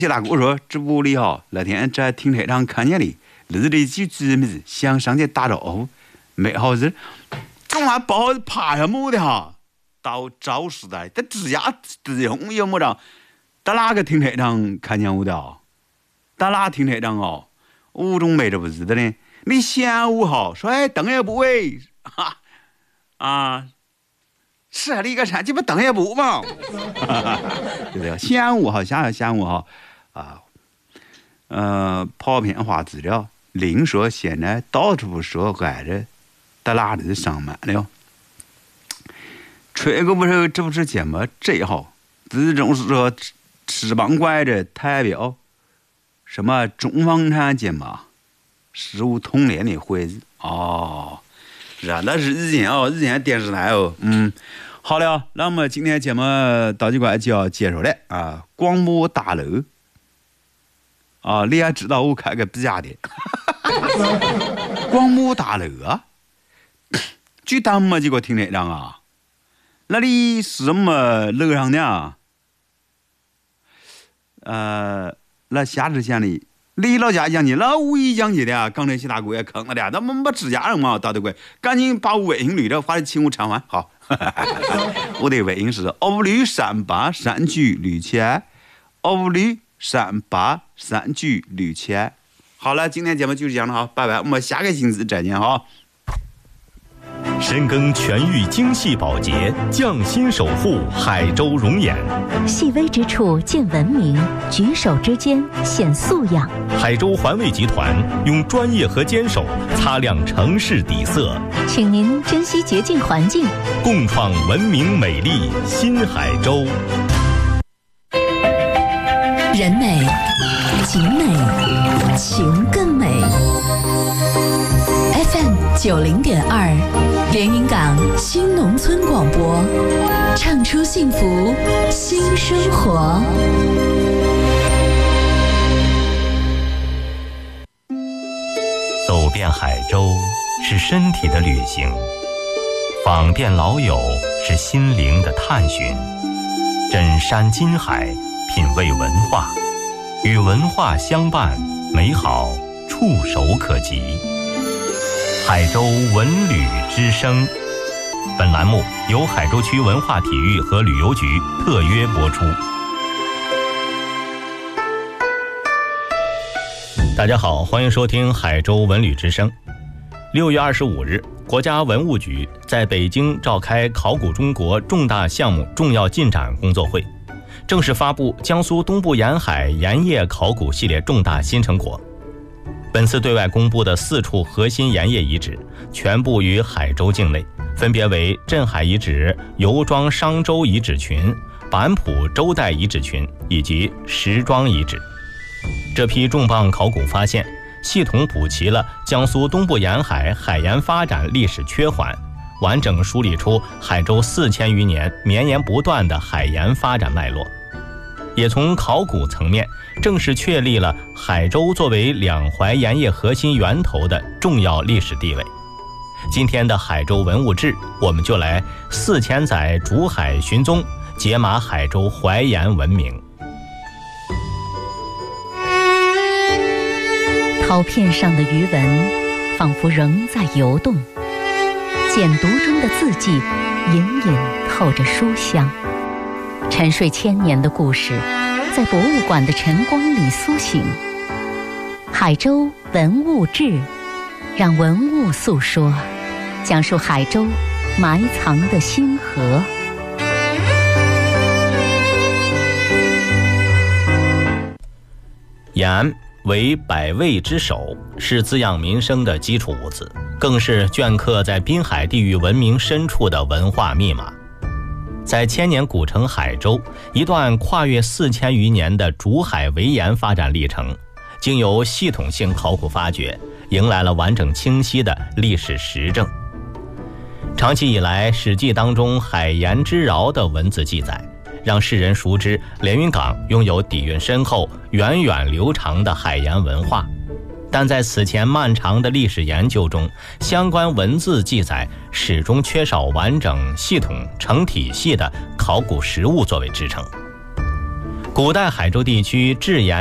谢大哥说直播里那天在停车场看见你，日里几姊妹想上去打招呼，没好事，总还不好爬下木的到早时代，这指甲自用有没着？到哪个停车场看见我的到哪停车场五中没这不是的呢？你嫌我说哎等也不喂是啊，你个啥鸡巴等也不嘛？对不对？嫌我嫌我跑偏话资料，另说现在到处说挨着到哪里上满了。吹个不是这不是节目最好，自从是说翅膀拐着代表什么中房产节目食物通联的会议那是日前电视台好了，那么今天节目到这块就要结束了广播大楼你也知道我开个比亚迪广播大楼去当么这个停车场那里是什么楼上的那下之前的离老家讲起，老五一讲起的刚才西大哥也坑了的，那么没指甲人嘛，到底贵，赶紧把我微信捋着，发来请我吃饭。好，我的微信是56383976000，56383976000。好了，今天节目就是这样了拜拜，我们下个星期再见深耕全域精细保洁，匠心守护海州容颜。 细微之处见文明，举手之间显素养。 海州环卫集团用专业和坚守擦亮城市底色， 请您珍惜洁净环境， 共创文明美丽新海州。 人美景美情更美。FM90.2连云港新农村广播，唱出幸福新生活。 走遍海州是身体的旅行，访遍老友是心灵的探寻，枕山金海品味文化，与文化相伴，美好触手可及。海州文旅之声，本栏目由海州区文化体育和旅游局特约播出。大家好，欢迎收听海州文旅之声。6月25日，国家文物局在北京召开考古中国重大项目重要进展工作会，正式发布江苏东部沿海盐业考古系列重大新成果。本次对外公布的4处核心盐业遗址全部于海州境内，分别为镇海遗址、油庄商周遗址群、板浦周代遗址群以及石庄遗址。这批重磅考古发现系统补齐了江苏东部沿海海盐发展历史缺环，完整梳理出海州4000余年绵延不断的海盐发展脉络，也从考古层面正式确立了海州作为两淮盐业核心源头的重要历史地位。今天的海州文物志，我们就来4000载逐海寻踪，解码海州淮盐文明。 陶片上的鱼纹仿佛仍在游动，简读中的字迹隐隐透着书香。沉睡1000年的故事在博物馆的晨光里苏醒。海州文物志，让文物诉说，讲述海州埋藏的星河。 盐为百味之首，是滋养民生的基础物资，更是镌刻在滨海地域文明深处的文化密码。在千年古城海州，一段跨越4000余年的逐海为盐发展历程，经由系统性考古发掘，迎来了完整清晰的历史实证。长期以来，《史记》当中海盐之饶的文字记载，让世人熟知连云港拥有底蕴深厚、源远流长的海盐文化。但在此前漫长的历史研究中，相关文字记载始终缺少完整、系统、成体系的考古实物作为支撑。 古代海州地区制盐